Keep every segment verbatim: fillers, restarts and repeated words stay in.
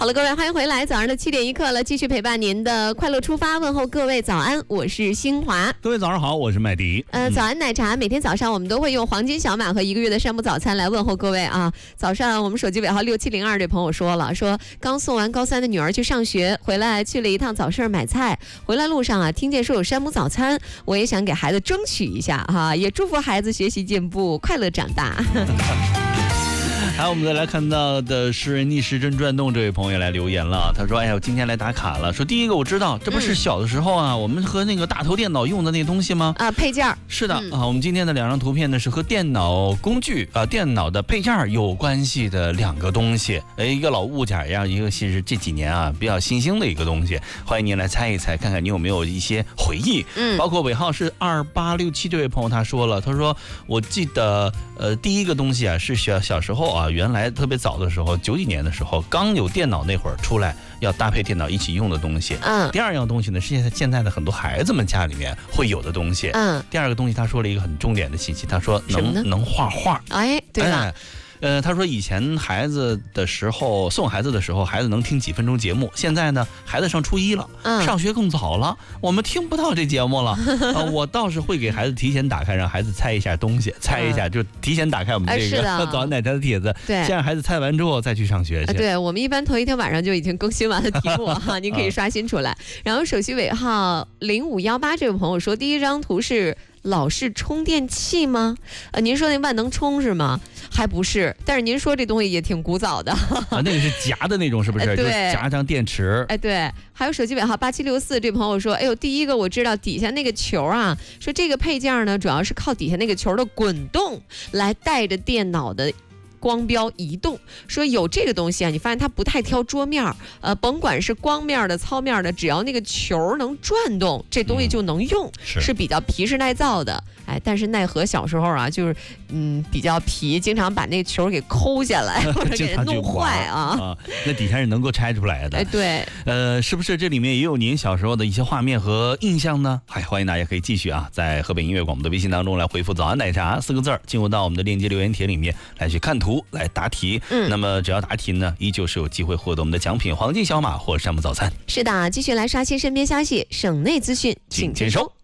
好了，各位，欢迎回来，早上的七点一刻了，继续陪伴您的快乐出发，问候各位早安，我是新华。 各位早上好，我是麦迪。 呃，早安奶茶，每天早上我们都会用黄金小马和一个月的山姆早餐来问候各位啊。早上我们手机尾号六七零二这朋友说了，说刚送完高三的女儿去上学，回来去了一趟早市买菜，回来路上啊，听见说有山姆早餐，我也想给孩子争取一下哈、啊，也祝福孩子学习进步，快乐长大。 还有我们再来看到的是逆时针转动这位朋友来留言了，他说哎呀我今天来打卡了，说第一个我知道这不是小的时候啊、嗯、我们和那个大头电脑用的那东西吗？ 啊，配件是的、嗯、啊，我们今天的两张图片呢是和电脑工具啊电脑的配件有关系的两个东西，哎，一个老物件呀，一个是这几年啊比较新兴的一个东西，欢迎您来猜一猜，看看你有没有一些回忆。嗯，包括尾号是二八六七这位朋友他说了，他说我记得呃第一个东西啊是小小时候啊，原来特别早的时候，九几年的时候，刚有电脑那会儿出来，要搭配电脑一起用的东西。嗯。第二样东西呢，是现在现在的很多孩子们家里面会有的东西。嗯。第二个东西，他说了一个很重点的信息，他说能能画画。 哎，对吧？ 哎呃，他说以前孩子的时候送孩子的时候，孩子能听几分钟节目，现在呢，孩子上初一了，嗯、上学更早了，我们听不到这节目了。呃、我倒是会给孩子提前打开，让孩子猜一下东西，猜一下、嗯、就提前打开我们这个早安奶茶的帖子，对，先让孩子猜完之后再去上学去。 对，我们一般头一天晚上就已经更新完了题目哈，您可以刷新出来。然后手机尾号零五一八这位朋友说，第一张图是老式充电器吗？呃，您说那万能充是吗？还不是，但是您说这东西也挺古早的。 啊，那个是夹的那种，是不是？ 哎、对， 就是夹张电池。 哎，对。还有手机尾号八七六四这朋友说，哎呦，第一个我知道底下那个球啊，说这个配件呢，主要是靠底下那个球的滚动来带着电脑的光标移动，说有这个东西啊，你发现它不太挑桌面，呃，甭管是光面的、糙面的，只要那个球能转动，这东西就能用，嗯、是, 是比较皮实耐造的。哎，但是奈何小时候啊，就是嗯比较皮，经常把那个球给抠下来，或者给人弄坏啊. 啊。那底下是能够拆出来的。 哎，对， 呃，是不是这里面也有您小时候的一些画面和印象呢？嗨，欢迎大家可以继续啊，在河北音乐广播的微信当中来回复"早安奶茶"四个字，进入到我们的链接留言帖里面来去看图来答题。嗯，那么只要答题呢，依旧是有机会获得我们的奖品黄金小马或山姆早餐。 是的，继续来刷新身边消息，省内资讯，请接收。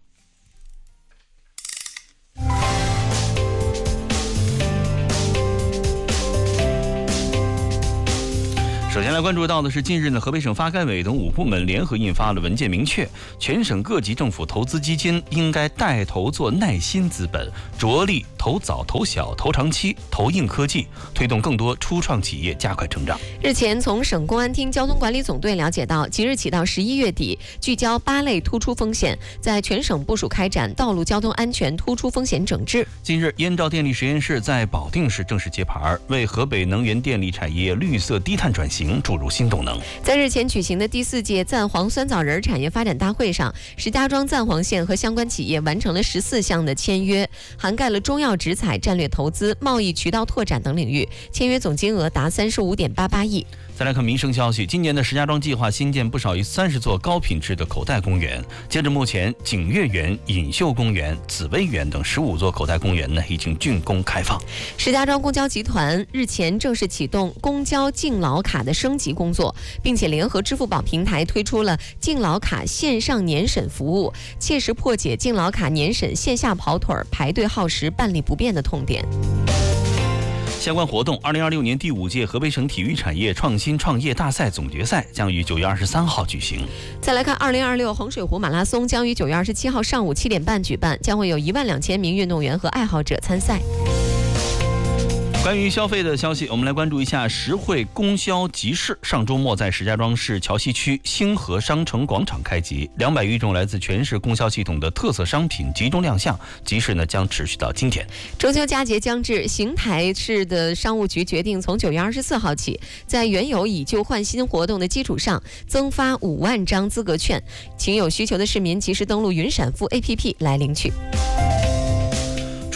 首先来关注到的是，近日呢，河北省发改委等五部门联合印发了文件，明确全省各级政府投资基金应该带头做耐心资本，着力投早、投小、投长期、投硬科技，推动更多初创企业加快成长。 日前，从省公安厅交通管理总队了解到，即日起到十一月底，聚焦八类突出风险，在全省部署开展道路交通安全突出风险整治。 近日，燕赵电力实验室在保定市正式揭牌，为河北能源电力产业绿色低碳转型注入新动能。 在日前举行的第四届赞黄酸枣仁产业发展大会上，石家庄赞黄县和相关企业完成了十四项的签约，涵盖了中药植采、战略投资、贸易渠道拓展等领域，签约总金额达三十五点八八亿。 再来看民生消息，今年的石家庄计划新建不少于三十座高品质的口袋公园。截至目前，景悦园、锦绣公园、紫薇园等十五座口袋公园呢已经竣工开放。 石家庄公交集团日前正式启动公交敬老卡的升级工作，并且联合支付宝平台推出了敬老卡线上年审服务，切实破解敬老卡年审线下跑腿、排队耗时、办理不便的痛点。 相关活动，二零二六年第五届河北省体育产业创新创业大赛总决赛将于九月二十三号举行。 再来看，二零二六衡水湖马拉松将于九月二十七号上午七点半举办，将会有一万两千名运动员和爱好者参赛。 关于消费的消息，我们来关注一下实惠供销集市。上周末在石家庄市桥西区星河商城广场开集，两百余种来自全市供销系统的特色商品集中亮相。集市呢将持续到今天。 中秋佳节将至，邢台市的商务局决定从九月二十四号起，在原有以旧换新活动的基础上，增发五万张资格券，请有需求的市民及时登录云闪付 A P P 来领取。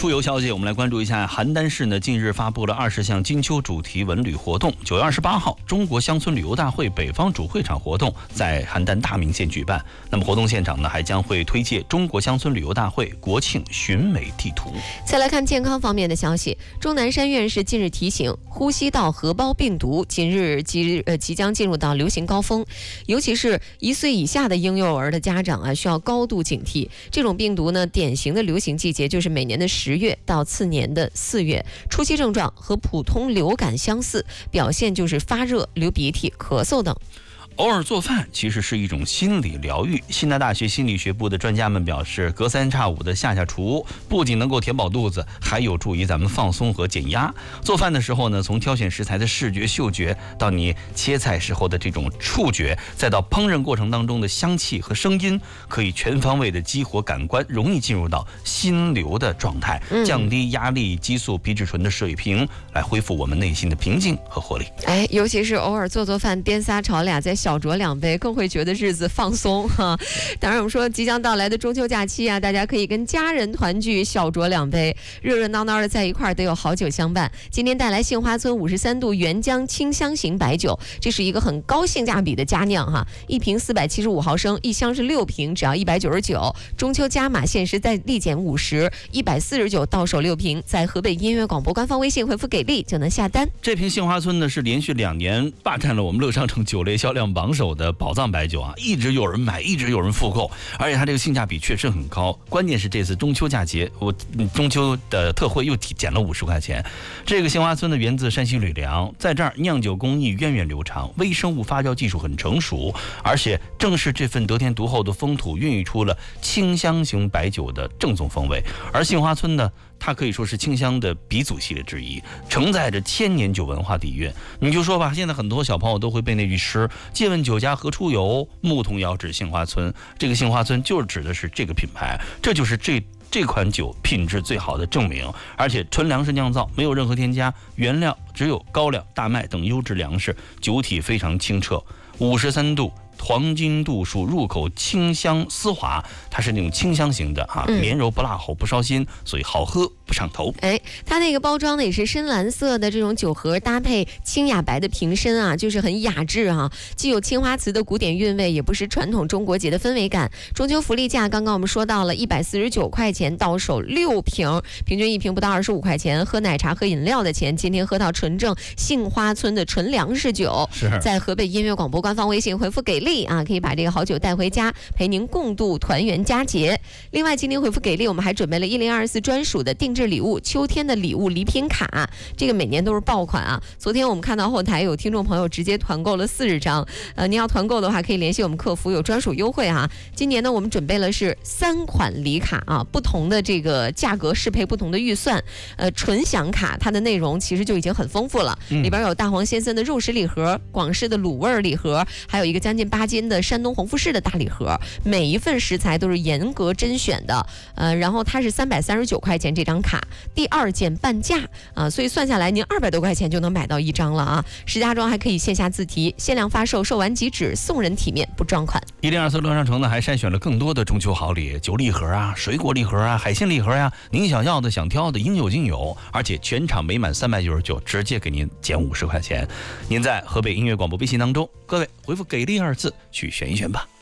出游消息，我们来关注一下邯郸市呢，近日发布了二十项金秋主题文旅活动。九月二十八号，中国乡村旅游大会北方主会场活动在邯郸大名县举办。那么活动现场呢，还将会推介中国乡村旅游大会国庆寻美地图。 再来看健康方面的消息，钟南山院士近日提醒，呼吸道合胞病毒今日即呃即将进入到流行高峰，尤其是一岁以下的婴幼儿的家长啊，需要高度警惕。这种病毒呢，典型的流行季节就是每年的十月到次年的四月，初期症状和普通流感相似，表现就是发热、流鼻涕、咳嗽等。 偶尔做饭其实是一种心理疗愈。西南大学心理学部的专家们表示，隔三差五的下下厨，不仅能够填饱肚子，还有助于咱们放松和减压。做饭的时候呢，从挑选食材的视觉、嗅觉，到你切菜时候的这种触觉，再到烹饪过程当中的香气和声音，可以全方位的激活感官，容易进入到心流的状态，降低压力、激素、皮质醇的水平，来恢复我们内心的平静和活力。 哎，尤其是偶尔做做饭，颠仨炒俩，在小酌两杯，更会觉得日子放松哈。当然，我们说即将到来的中秋假期啊，大家可以跟家人团聚，小酌两杯，热热闹闹的在一块儿，得有好酒相伴。今天带来杏花村五十三度原浆清香型白酒，这是一个很高性价比的佳酿哈，一瓶四百七十五毫升，一箱是六瓶，只要一百九十九。中秋加码限时再立减五十，一百四十九到手六瓶，在河北音乐广播官方微信回复给力就能下单。 这瓶杏花村呢是连续两年霸占了我们乐商城酒类销量榜首的宝藏白酒啊，一直有人买，一直有人复购，而且它这个性价比确实很高。关键是这次中秋佳节，我中秋的特惠又减了五十块钱。这个杏花村的源自山西吕梁，在这儿酿酒工艺源远流长，微生物发酵技术很成熟，而且正是这份得天独厚的风土，孕育出了清香型白酒的正宗风味。而杏花村呢，它可以说是清香的鼻祖系列之一，承载着千年酒文化底蕴。你就说吧，现在很多小朋友都会背那句诗：借问酒家何处有，牧童遥指杏花村。这个杏花村就是指的是这个品牌，这就是这这款酒品质最好的证明。而且纯粮食酿造，没有任何添加，原料只有高粱、大麦等优质粮食，酒体非常清澈，五十三度。黄金度数，入口清香丝滑，它是那种清香型的啊，绵柔不辣喉不烧心，所以好喝不上头。 哎，它那个包装呢也是深蓝色的这种酒盒，搭配清雅白的瓶身啊，就是很雅致啊，既有青花瓷的古典韵味，也不失传统中国节的氛围感。中秋福利价刚刚我们说到了一百四十九块钱到手六瓶，平均一瓶不到二十五块钱。喝奶茶喝饮料的钱，今天喝到纯正杏花村的纯粮食酒。 是在河北音乐广播官方微信回复给力啊，可以把这个好酒带回家，陪您共度团圆佳节。另外，今天回复给力，我们还准备了一零二四专属的定制礼物——秋天的礼物礼品卡，这个每年都是爆款啊。昨天我们看到后台有听众朋友直接团购了四十张，呃，您要团购的话，可以联系我们客服，有专属优惠啊。今年呢，我们准备了是三款礼卡啊，不同的这个价格适配不同的预算。呃，纯享卡它的内容其实就已经很丰富了， 嗯、 里边有大黄先生的肉食礼盒、广式的卤味礼盒，还有一个将近八斤的山东红富士的大礼盒，每一份食材都是严格甄选的，呃，然后它是三百三十九块钱这张卡，第二件半价啊，所以算下来您二百多块钱就能买到一张了啊。石家庄还可以线下自提，限量发售，售完即止，送人体面不撞款。 一零二四乐商城呢还筛选了更多的中秋好礼，酒礼盒啊、水果礼盒啊、海鲜礼盒呀、啊，您想要的、想挑的应有尽有，而且全场每满三百九十九直接给您减五十块钱。您在河北音乐广播微信当中，各位回复给力二字去选一选吧。